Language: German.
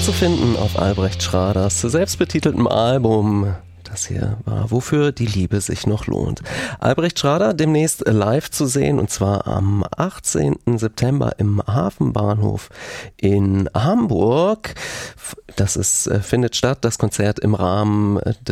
zu finden auf Albrecht Schraders selbstbetiteltem Album. Das hier war Wofür die Liebe sich noch lohnt. Albrecht Schrader demnächst live zu sehen, und zwar am 18. September im Hafenbahnhof in Hamburg. Findet statt, das Konzert im Rahmen